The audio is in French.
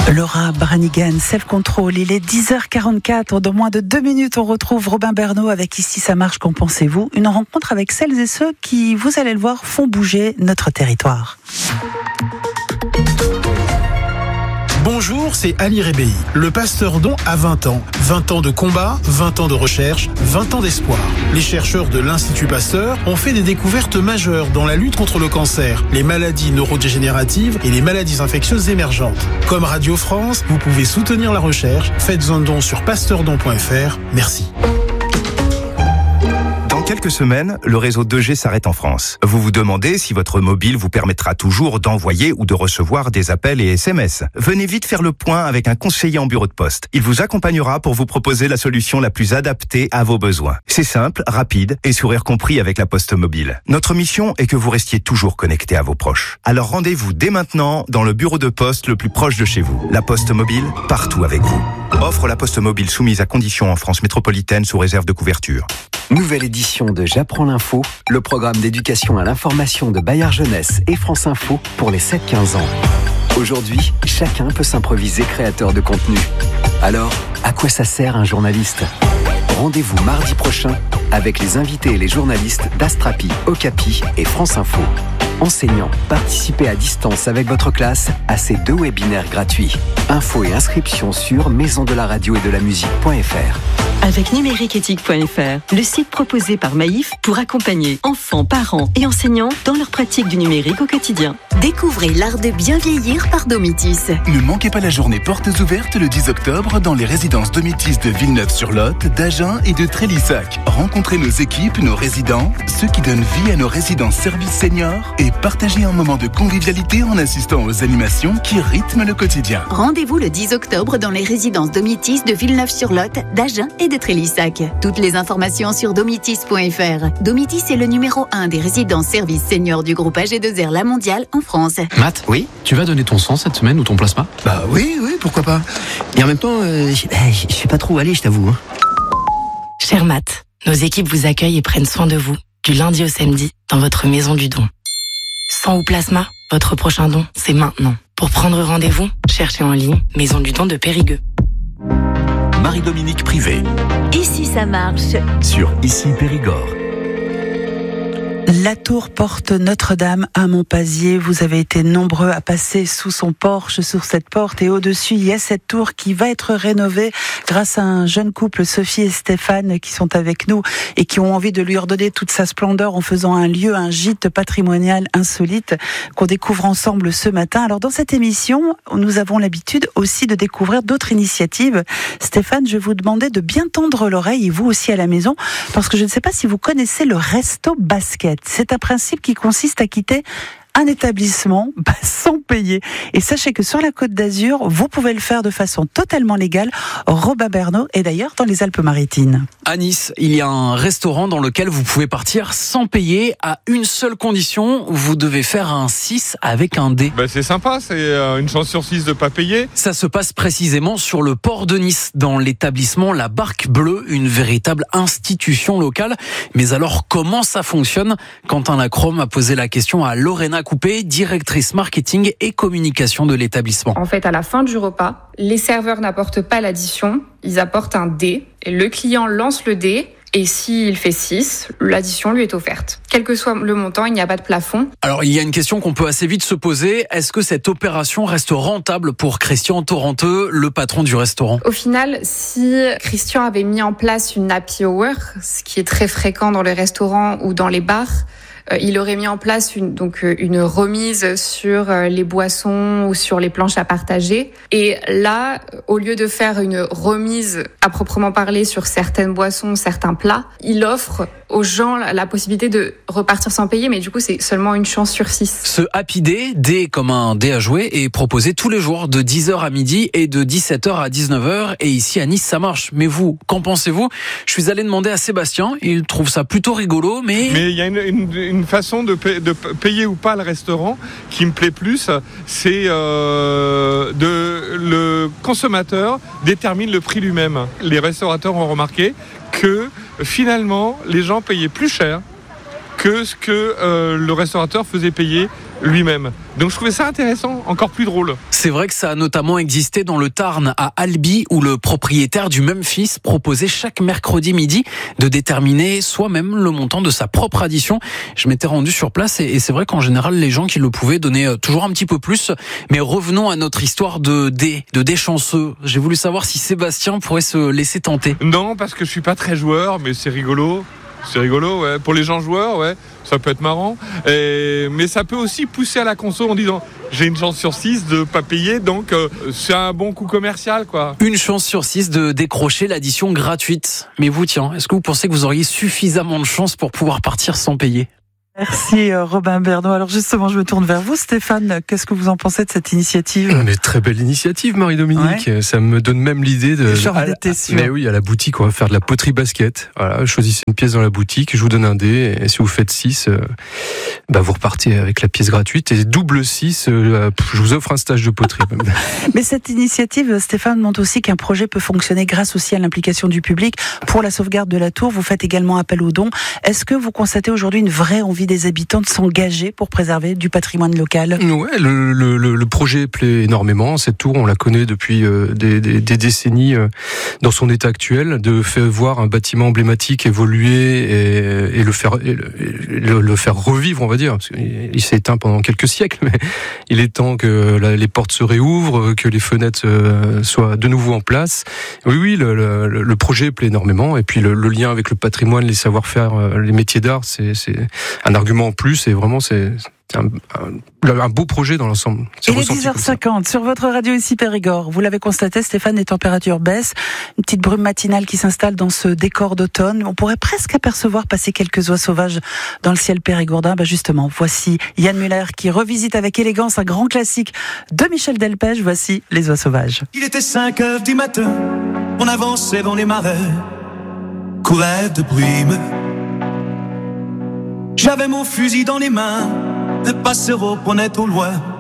Laura Branigan, Self Control, il est 10h44. Dans moins de 2 minutes, on retrouve Robin Bernot avec Ici ça marche, qu'en pensez-vous ? Une rencontre avec celles et ceux qui, vous allez le voir, font bouger notre territoire. Bonjour, c'est Ali Rebéi. Le pasteur Don a 20 ans. 20 ans de combat, 20 ans de recherche, 20 ans d'espoir. Les chercheurs de l'Institut Pasteur ont fait des découvertes majeures dans la lutte contre le cancer, les maladies neurodégénératives et les maladies infectieuses émergentes. Comme Radio France, vous pouvez soutenir la recherche. Faites un don sur pasteurdon.fr. Merci. Dans quelques semaines, le réseau 2G s'arrête en France. Vous vous demandez si votre mobile vous permettra toujours d'envoyer ou de recevoir des appels et SMS. Venez vite faire le point avec un conseiller en bureau de poste. Il vous accompagnera pour vous proposer la solution la plus adaptée à vos besoins. C'est simple, rapide et sourire compris avec la Poste Mobile. Notre mission est que vous restiez toujours connecté à vos proches. Alors rendez-vous dès maintenant dans le bureau de poste le plus proche de chez vous. La Poste Mobile, partout avec vous. Offre la Poste Mobile soumise à conditions en France métropolitaine sous réserve de couverture. Nouvelle édition de J'apprends l'info, le programme d'éducation à l'information de Bayard Jeunesse et France Info pour les 7-15 ans. Aujourd'hui, chacun peut s'improviser créateur de contenu. Alors, à quoi ça sert un journaliste ? Rendez-vous mardi prochain avec les invités et les journalistes d'Astrapi, Okapi et France Info. Enseignants, participez à distance avec votre classe à ces 2 webinaires gratuits. Infos et inscriptions sur maisondelaradio-et-de-la-musique.fr. Avec numériqueéthique.fr, le site proposé par Maïf pour accompagner enfants, parents et enseignants dans leur pratique du numérique au quotidien. Découvrez l'art de bien vieillir par Domitis. Ne manquez pas la journée portes ouvertes le 10 octobre dans les résidences Domitis de Villeneuve-sur-Lot, d'Agen et de Trélissac. Rencontrez nos équipes, nos résidents, ceux qui donnent vie à nos résidences services seniors et partagez un moment de convivialité en assistant aux animations qui rythment le quotidien. Rendez-vous le 10 octobre dans les résidences Domitis de Villeneuve-sur-Lot, d'Agen et de Trélissac. Toutes les informations sur domitis.fr. Domitis est le numéro 1 des résidences services seniors du groupe AG2R La Mondiale en France. Matt, Oui ? tu vas donner ton sang cette semaine ou ton plasma ? Bah oui, pourquoi pas. Et en même temps, je suis pas trop allé, je t'avoue. Cher Matt, nos équipes vous accueillent et prennent soin de vous, du lundi au samedi, dans votre maison du don. Sang ou plasma, votre prochain don, c'est maintenant. Pour prendre rendez-vous, cherchez en ligne Maison du don de Périgueux. Marie-Dominique Privé Ici ça marche. sur Ici Périgord. La tour porte Notre-Dame à Montpazier. Vous avez été nombreux à passer sous son porche, sur cette porte. Et au-dessus, il y a cette tour qui va être rénovée grâce à un jeune couple, Sophie et Stéphane, qui sont avec nous et qui ont envie de lui redonner toute sa splendeur en faisant un lieu, un gîte patrimonial insolite qu'on découvre ensemble ce matin. Alors, dans cette émission, nous avons l'habitude aussi de découvrir d'autres initiatives. Stéphane, je vais vous demander de bien tendre l'oreille, et vous aussi à la maison, parce que je ne sais pas si vous connaissez le Resto Basket. C'est un principe qui consiste à quitter un établissement sans payer. Et sachez que sur la Côte d'Azur, vous pouvez le faire de façon totalement légale. Robin Bernot est d'ailleurs dans les Alpes-Maritimes. À Nice, il y a un restaurant dans lequel vous pouvez partir sans payer à une seule condition. Vous devez faire un 6 avec un dé. C'est sympa, c'est une chance sur 6 de pas payer. Ça se passe précisément sur le port de Nice, dans l'établissement La Barque Bleue, une véritable institution locale. Mais alors, comment ça fonctionne ? Quentin Lacrome a posé la question à Lorena Coupé, directrice marketing et communication de l'établissement. En fait, à la fin du repas, les serveurs n'apportent pas l'addition, ils apportent un dé. Et le client lance le dé. Et s'il fait 6, l'addition lui est offerte. Quel que soit le montant, il n'y a pas de plafond. Alors, il y a une question qu'on peut assez vite se poser. Est-ce que cette opération reste rentable pour Christian Torrenteux, le patron du restaurant ? Au final, si Christian avait mis en place une happy hour, ce qui est très fréquent dans les restaurants ou dans les bars, il aurait mis en place une remise sur les boissons ou sur les planches à partager. Et là, au lieu de faire une remise à proprement parler sur certaines boissons, certains plats, il offre aux gens la possibilité de repartir sans payer, mais du coup, c'est seulement une chance sur 6. Ce Happy Day, dé comme un dé à jouer, est proposé tous les jours de 10h à midi et de 17h à 19h. Et ici, à Nice, ça marche. Mais vous, qu'en pensez-vous ? Je suis allé demander à Sébastien. Il trouve ça plutôt rigolo, mais il y a une façon de payer ou pas le restaurant qui me plaît plus, c'est le consommateur détermine le prix lui-même. Les restaurateurs ont remarqué que finalement les gens payaient plus cher que ce que le restaurateur faisait payer lui-même. Donc je trouvais ça intéressant, encore plus drôle. C'est vrai que ça a notamment existé dans le Tarn, à Albi, où le propriétaire du Memphis proposait chaque mercredi midi de déterminer soi-même le montant de sa propre addition. Je m'étais rendu sur place et c'est vrai qu'en général, les gens qui le pouvaient donnaient toujours un petit peu plus. Mais revenons à notre histoire de dés chanceux. J'ai voulu savoir si Sébastien pourrait se laisser tenter. Non, parce que je suis pas très joueur, mais c'est rigolo. C'est rigolo, ouais. Pour les gens joueurs, ouais, ça peut être marrant. Mais ça peut aussi pousser à la conso en disant j'ai une chance sur 6 de pas payer, donc c'est un bon coup commercial, quoi. Une chance sur 6 de décrocher l'addition gratuite. Mais vous, tiens, est-ce que vous pensez que vous auriez suffisamment de chance pour pouvoir partir sans payer ? Merci Robin Bernot. Alors justement, je me tourne vers vous, Stéphane. Qu'est-ce que vous en pensez de cette initiative ? Mais très belle initiative, Marie-Dominique. Ouais. Ça me donne même l'idée de. Mais oui, à la boutique, on va faire de la poterie basket. Voilà, choisissez une pièce dans la boutique, je vous donne un dé, et si vous faites 6, vous repartez avec la pièce gratuite. Et double 6, je vous offre un stage de poterie. Mais cette initiative, Stéphane, montre aussi qu'un projet peut fonctionner grâce aussi à l'implication du public. Pour la sauvegarde de la tour, vous faites également appel aux dons. Est-ce que vous constatez aujourd'hui une vraie envie des habitants de s'engager pour préserver du patrimoine local ? Ouais, le projet plaît énormément. Cette tour, on la connaît depuis des décennies dans son état actuel. De faire voir un bâtiment emblématique évoluer et le faire revivre, on va dire. Parce qu'il s'est éteint pendant quelques siècles, mais il est temps que les portes se réouvrent, que les fenêtres soient de nouveau en place. Oui, le projet plaît énormément. Et puis le lien avec le patrimoine, les savoir-faire, les métiers d'art, c'est un argument en plus. Et vraiment, c'est un beau projet dans l'ensemble. Il est 10h50 sur votre radio ici Périgord. Vous l'avez constaté, Stéphane, les températures baissent. Une petite brume matinale qui s'installe dans ce décor d'automne. On pourrait presque apercevoir passer quelques oies sauvages dans le ciel périgourdin. Justement, voici Yann Muller qui revisite avec élégance un grand classique de Michel Delpech. Voici Les oies sauvages. Il était 5h du matin, on avançait dans les marais, courait de brume. J'avais mon fusil dans les mains, le passero prenait au loin